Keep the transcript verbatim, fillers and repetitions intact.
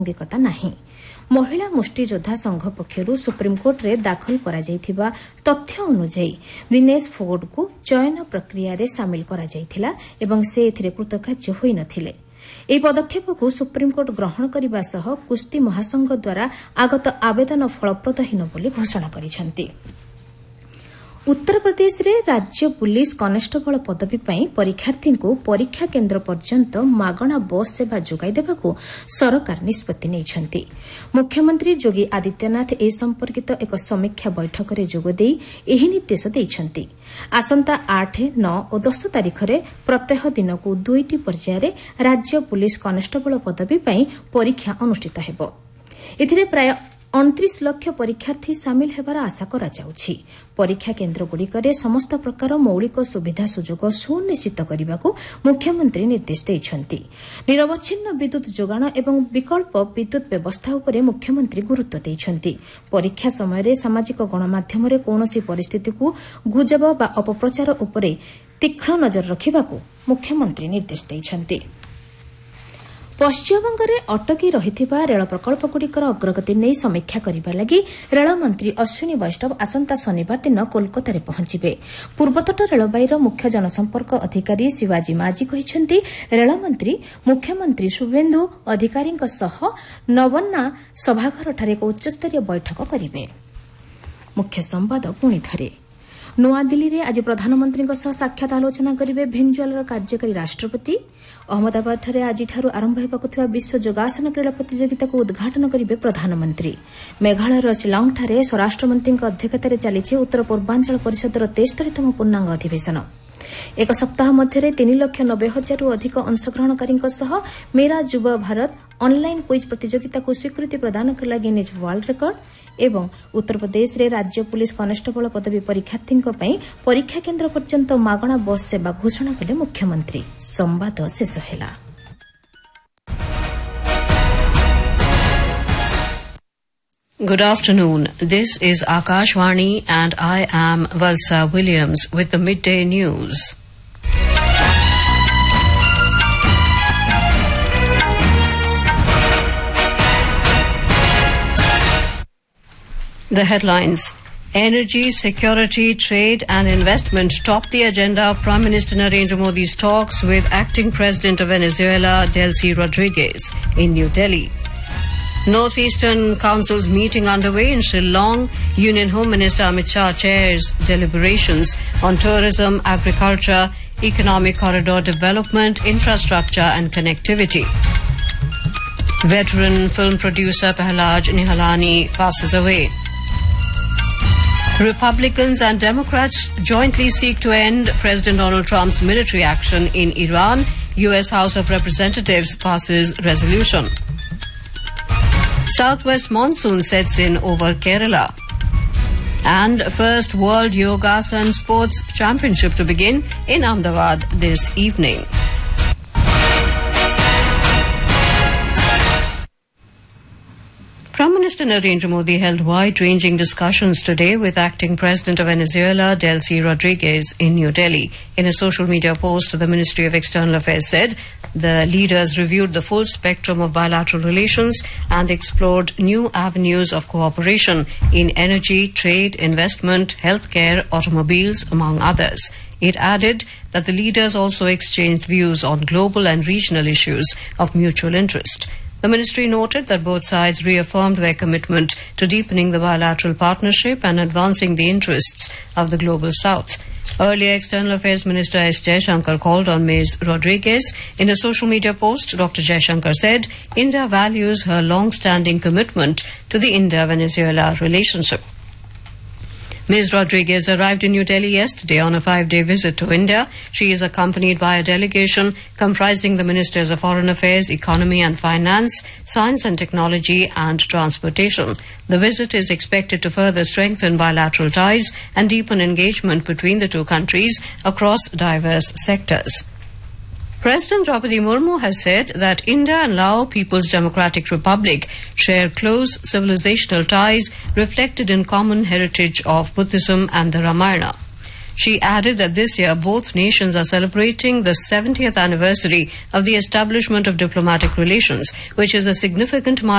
प्रासंगिकता नहीं। महिला मुष्टियोद्धा संघ पक्षर सुप्रीमकोर्ट रे दाखल करा जायथिबा तथ्य अनुसार विनेश फोगट को चयन प्रक्रिया रे शामिल करा जायथिला एवं से एथिरे कृतकार्य होई नथिले। ଏହି ପଦକ୍ଷେପକୁ ସୁପ୍ରିମକୋର୍ଟ ଗ୍ରହଣ କରିବା ସହ କୁସ୍ତି ମହାସଂଘ ଦ୍ୱାରା ଆଗତ ଆବେଦନ ଫଳପ୍ରଦ ହୀନ ବୋଲି ଘୋଷଣା କରିଛନ୍ତି। ଉତ୍ତରପ୍ରଦେଶରେ ରାଜ୍ୟ ପୁଲିସ କନେଷ୍ଟବଳ ପଦବୀ ପାଇଁ ପରୀକ୍ଷାର୍ଥୀଙ୍କୁ ପରୀକ୍ଷା କେନ୍ଦ୍ର ପର୍ଯ୍ୟନ୍ତ ମାଗଣା ବସ୍ ସେବା ଯୋଗାଇ ଦେବାକୁ ସରକାର ନିଷ୍ପତ୍ତି ନେଇଛନ୍ତି। ମୁଖ୍ୟମନ୍ତ୍ରୀ ଯୋଗୀ ଆଦିତ୍ୟନାଥ ଏ ସମ୍ପର୍କିତ ଏକ ସମୀକ୍ଷା ବୈଠକରେ ଯୋଗଦେଇ ଏହି ନିର୍ଦ୍ଦେଶ ଦେଇଛନ୍ତି। ଆସନ୍ତା ଆଠ ନଅ ଓ ଦଶ ତାରିଖରେ ପ୍ରତ୍ୟହ ଦିନକୁ ଦୁଇଟି ପର୍ଯ୍ୟାୟରେ ରାଜ୍ୟ ପୁଲିସ କନେଷ୍ଟବଳ ପଦବୀ ପାଇଁ ପରୀକ୍ଷା ଅନୁଷ୍ଠିତ ହେବ। ଏଥିରେ ପ୍ରାୟ ଅଣତିରିଶ ଲକ୍ଷ ପରୀକ୍ଷାର୍ଥୀ ସାମିଲ ହେବାର ଆଶା କରାଯାଉଛି। ପରୀକ୍ଷା କେନ୍ଦ୍ରଗୁଡ଼ିକରେ ସମସ୍ତ ପ୍ରକାର ମୌଳିକ ସୁବିଧା ସୁଯୋଗ ସୁନିଶ୍ଚିତ କରିବାକୁ ମୁଖ୍ୟମନ୍ତ୍ରୀ ନିର୍ଦ୍ଦେଶ ଦେଇଛନ୍ତି। ନିରବଚ୍ଛିନ୍ନ ବିଦ୍ୟୁତ୍ ଯୋଗାଣ ଏବଂ ବିକଳ୍ପ ବିଦ୍ୟୁତ୍ ବ୍ୟବସ୍ଥା ଉପରେ ମୁଖ୍ୟମନ୍ତ୍ରୀ ଗୁରୁତ୍ୱ ଦେଇଛନ୍ତି। ପରୀକ୍ଷା ସମୟରେ ସାମାଜିକ ଗଣମାଧ୍ୟମରେ କୌଣସି ପରିସ୍ଥିତିକୁ ଗୁଜବ ବା ଅପପ୍ରଚାର ଉପରେ ତୀକ୍ଷ୍ଣ ନଜର ରଖିବାକୁ ମୁଖ୍ୟମନ୍ତ୍ରୀ ନିର୍ଦ୍ଦେଶ ଦେଇଛନ୍ତି। ପଶ୍ଚିମବଙ୍ଗରେ ଅଟକି ରହିଥିବା ରେଳ ପ୍ରକଳ୍ପଗୁଡ଼ିକର ଅଗ୍ରଗତି ନେଇ ସମୀକ୍ଷା କରିବା ଲାଗି ରେଳମନ୍ତ୍ରୀ ଅଶ୍ୱିନୀ ବୈଷ୍ଣବ ଆସନ୍ତା ଶନିବାର ଦିନ କୋଲକାତାରେ ପହଞ୍ଚିବେ। ପୂର୍ବତଟ ରେଳବାଇର ମୁଖ୍ୟ ଜନସମ୍ପର୍କ ଅଧିକାରୀ ଶିବାଜୀ ମାଝୀ କହିଛନ୍ତି, ରେଳମନ୍ତ୍ରୀ ମୁଖ୍ୟମନ୍ତ୍ରୀ ଶୁଭେନ୍ଦୁ ଅଧିକାରୀଙ୍କ ସହ ନବନ୍ନା ସଭାଘରଠାରେ ଏକ ଉଚ୍ଚସ୍ତରୀୟ ବୈଠକ କରିବେ। ମୁଖ୍ୟ ସମ୍ବାଦ ପୁଣି ଥରେ ନୂଆଦିଲ୍ଲୀରେ ଆଜି ପ୍ରଧାନମନ୍ତ୍ରୀଙ୍କ ସହ ସାକ୍ଷାତ ଆଲୋଚନା କରିବେ ଭେନେଜୁଏଲାର କାର୍ଯ୍ୟକାରୀ ରାଷ୍ଟ୍ରପତି। ଅହମ୍ମଦାବାଦଠାରେ ଆଜିଠାରୁ ଆରମ୍ଭ ହେବାକୁ ଥିବା ବିଶ୍ୱ ଯୋଗାସନ କ୍ରୀଡ଼ା ପ୍ରତିଯୋଗିତାକୁ ଉଦ୍ଘାଟନ କରିବେ ପ୍ରଧାନମନ୍ତ୍ରୀ। ମେଘାଳୟର ଶିଲଂଠାରେ ସ୍ୱରାଷ୍ଟ୍ରମନ୍ତ୍ରୀଙ୍କ ଅଧ୍ୟକ୍ଷତାରେ ଚାଲିଛି ଉତ୍ତର ପୂର୍ବାଞ୍ଚଳ ପରିଷଦର ତେସ୍ତରୀତମ ପୂର୍ଣ୍ଣାଙ୍ଗ ଅଧିବେଶନ। ଏକ ସପ୍ତାହ ମଧ୍ୟରେ ତିନି ଲକ୍ଷ ନବେ ହଜାରରୁ ଅଧିକ ଅଂଶଗ୍ରହଣକାରୀଙ୍କ ସହ ମେରା ଯୁବ ଭାରତ ଅନ୍ଲାଇନ୍ କୁଇଜ୍ ପ୍ରତିଯୋଗିତାକୁ ସ୍ୱୀକୃତି ପ୍ରଦାନ କଲା ଗିନିଜ୍ ୱାର୍ଲଡ ରେକର୍ଡ ଏବଂ ଉତ୍ତରପ୍ରଦେଶରେ ରାଜ୍ୟ ପୁଲିସ କନେଷ୍ଟବଳ ପଦବୀ ପରୀକ୍ଷାର୍ଥୀଙ୍କ ପାଇଁ ପରୀକ୍ଷା କେନ୍ଦ୍ର ପର୍ଯ୍ୟନ୍ତ ମାଗଣା ବସ୍ ସେବା ଘୋଷଣା କଲେ ମୁଖ୍ୟମନ୍ତ୍ରୀ। ସମ୍ବାଦ ଶେଷ ହେଲା। Good afternoon. This is Akashvani and I am Valsa Williams with the midday news. The headlines. Energy, security, trade and investment top the agenda of Prime Minister Narendra Modi's talks with acting President of Venezuela, Delcy Rodriguez, in New Delhi. Northeastern Council's meeting underway in Shillong. Union Home Minister Amit Shah chairs deliberations on tourism, agriculture, economic corridor development, infrastructure and connectivity. Veteran film producer Pahlaj Nihalani passes away. Republicans and Democrats jointly seek to end President Donald Trump's military action in Iran. U S House of Representatives passes resolution. Southwest monsoon sets in over Kerala. And first World Yogasan Sports Championship to begin in Ahmedabad this evening. Prime Minister Narendra Modi held wide-ranging discussions today with acting President of Venezuela, Delcy Rodriguez, in New Delhi. In a social media post, the Ministry of External Affairs said the leaders reviewed the full spectrum of bilateral relations and explored new avenues of cooperation in energy, trade, investment, healthcare, automobiles, among others. It added that the leaders also exchanged views on global and regional issues of mutual interest. The ministry noted that both sides reaffirmed their commitment to deepening the bilateral partnership and advancing the interests of the global south. Earlier, External Affairs Minister S. Jaishankar called on Miz Rodriguez. In a social media post, Doctor Jaishankar said India values her long-standing commitment to the India-Venezuela relationship. Miz Rodriguez arrived in New Delhi yesterday on a five-day visit to India. She is accompanied by a delegation comprising the Ministers of Foreign Affairs, Economy and Finance, Science and Technology and Transportation. The visit is expected to further strengthen bilateral ties and deepen engagement between the two countries across diverse sectors. President Draupadi Murmu has said that India and Lao People's Democratic Republic share close civilizational ties reflected in common heritage of Buddhism and the Ramayana. She added that this year both nations are celebrating the seventieth anniversary of the establishment of diplomatic relations, which is a significant milestone